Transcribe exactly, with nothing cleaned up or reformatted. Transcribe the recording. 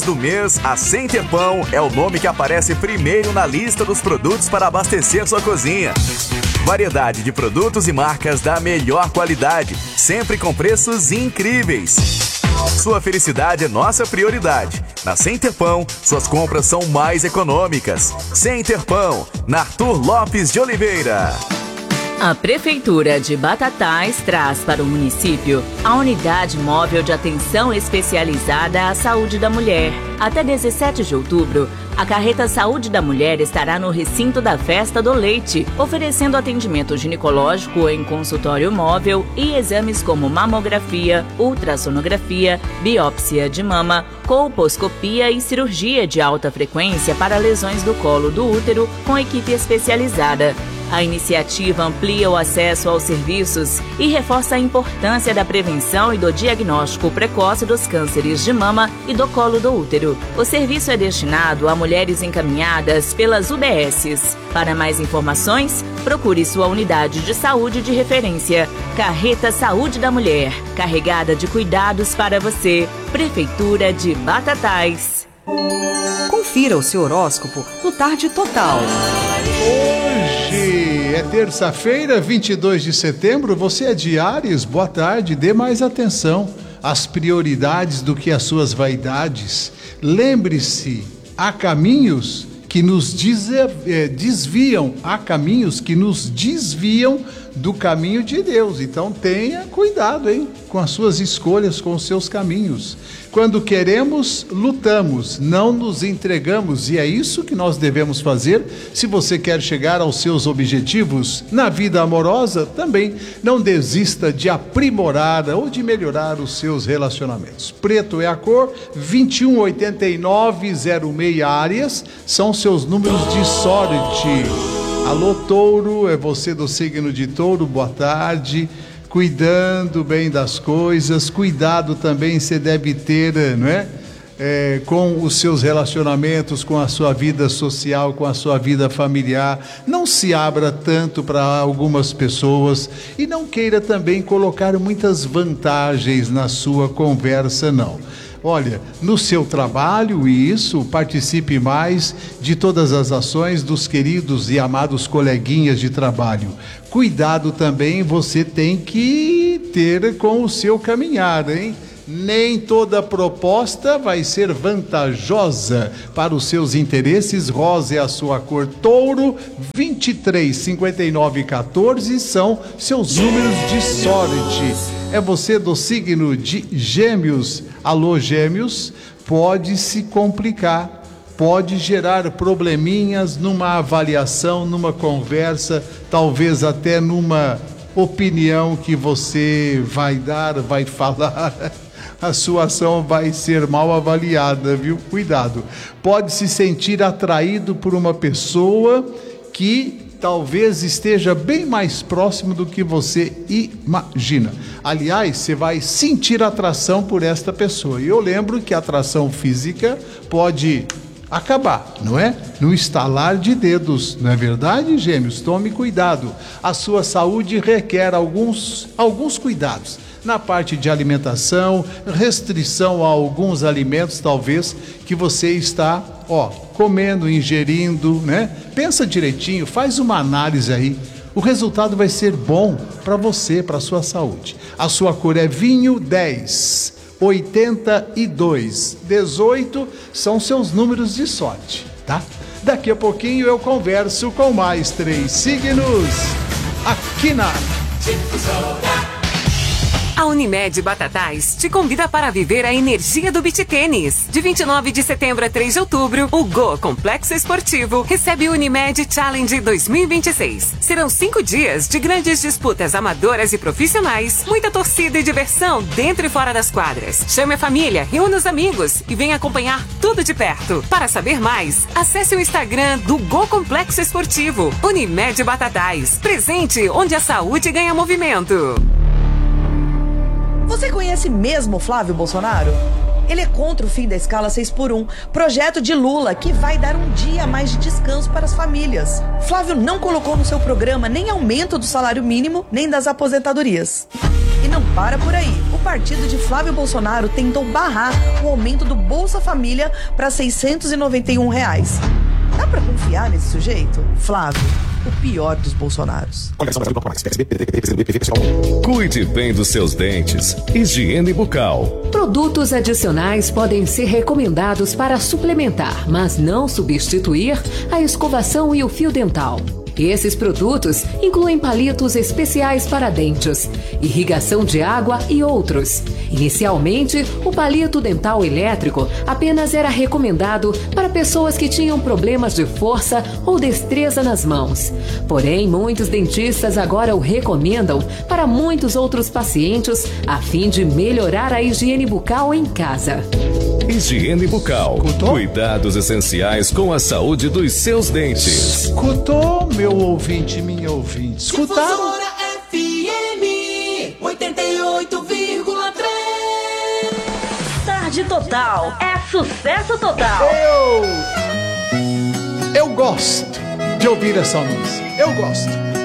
do mês, a Center Pão é o nome que aparece primeiro na lista dos produtos para abastecer sua cozinha. Variedade de produtos e marcas da melhor qualidade, sempre com preços incríveis. Sua felicidade é nossa prioridade. Na Center Pão, suas compras são mais econômicas. Center Pão, na Arthur Lopes de Oliveira. A Prefeitura de Batatais traz para o município a Unidade Móvel de Atenção Especializada à Saúde da Mulher. Até dezessete de outubro, a Carreta Saúde da Mulher estará no recinto da Festa do Leite, oferecendo atendimento ginecológico em consultório móvel e exames como mamografia, ultrassonografia, biópsia de mama, colposcopia e cirurgia de alta frequência para lesões do colo do útero com equipe especializada. A iniciativa amplia o acesso aos serviços e reforça a importância da prevenção e do diagnóstico precoce dos cânceres de mama e do colo do útero. O serviço é destinado a mulheres encaminhadas pelas U B Ss. Para mais informações, procure sua unidade de saúde de referência. Carreta Saúde da Mulher, carregada de cuidados para você. Prefeitura de Batatais. Confira o seu horóscopo no Tarde Total. Hoje é terça-feira, vinte e dois de setembro. Você é de Áries, boa tarde. Dê mais atenção às prioridades do que às suas vaidades. Lembre-se, há caminhos que nos desviam, há caminhos que nos desviam do caminho de Deus. Então tenha cuidado, hein, com as suas escolhas, com os seus caminhos. Quando queremos, lutamos, não nos entregamos, e é isso que nós devemos fazer. Se você quer chegar aos seus objetivos na vida amorosa, também não desista de aprimorar ou de melhorar os seus relacionamentos. Preto é a cor, vinte e um, oitenta e nove, zero seis Áreas, são seus números de sorte. Alô, Touro, é você do signo de Touro, boa tarde. Cuidando bem das coisas, cuidado também você deve ter, não é? É, com os seus relacionamentos, com a sua vida social, com a sua vida familiar. Não se abra tanto para algumas pessoas e não queira também colocar muitas vantagens na sua conversa, não. Olha, no seu trabalho, e isso, participe mais de todas as ações dos queridos e amados coleguinhas de trabalho. Cuidado também você tem que ter com o seu caminhar, hein? Nem toda proposta vai ser vantajosa para os seus interesses. Rosa é a sua cor. Touro, vinte e três, cinquenta e nove, quatorze são seus números de sorte. É você do signo de Gêmeos. Alô, Gêmeos, pode se complicar, pode gerar probleminhas numa avaliação, numa conversa, talvez até numa opinião que você vai dar, vai falar. A sua ação vai ser mal avaliada, viu? Cuidado. Pode se sentir atraído por uma pessoa que talvez esteja bem mais próximo do que você imagina. Aliás, você vai sentir atração por esta pessoa. E eu lembro que a atração física pode acabar, não é? No estalar de dedos, não é verdade, Gêmeos? Tome cuidado. A sua saúde requer alguns, alguns cuidados. Na parte de alimentação, restrição a alguns alimentos, talvez, que você está, ó, comendo, ingerindo, né? Pensa direitinho, faz uma análise aí. O resultado vai ser bom para você, para a sua saúde. A sua cor é vinho, dez, oitenta e dois, dezoito são seus números de sorte, tá? Daqui a pouquinho eu converso com mais três signos aqui na A Unimed Batatais te convida para viver a energia do beach tênis. De vinte e nove de setembro a três de outubro, o Go Complexo Esportivo recebe o Unimed Challenge dois mil e vinte e seis. Serão cinco dias de grandes disputas amadoras e profissionais, muita torcida e diversão dentro e fora das quadras. Chame a família, reúna os amigos e venha acompanhar tudo de perto. Para saber mais, acesse o Instagram do Go Complexo Esportivo. Unimed Batatais, presente onde a saúde ganha movimento. Você conhece mesmo Flávio Bolsonaro? Ele é contra o fim da escala seis por um, projeto de Lula que vai dar um dia a mais de descanso para as famílias. Flávio não colocou no seu programa nem aumento do salário mínimo, nem das aposentadorias. E não para por aí. o partido de Flávio Bolsonaro tentou barrar o aumento do Bolsa Família para seiscentos e noventa e um reais. Dá pra confiar nesse sujeito? Flávio, o pior dos Bolsonaros. Cuide bem dos seus dentes. Higiene bucal. Produtos adicionais podem ser recomendados para suplementar, mas não substituir a escovação e o fio dental. Esses produtos incluem palitos especiais para dentes, irrigação de água e outros. Inicialmente, o palito dental elétrico apenas era recomendado para pessoas que tinham problemas de força ou destreza nas mãos. Porém, muitos dentistas agora o recomendam para muitos outros pacientes a fim de melhorar a higiene bucal em casa. Higiene bucal. Escutou? Cuidados essenciais com a saúde dos seus dentes. Escutou, meu ouvinte, minha ouvinte? Escutaram? Difusora F M oitenta e oito vírgula três. Tarde Total é sucesso total. Eu, eu gosto de ouvir essa música. Eu gosto.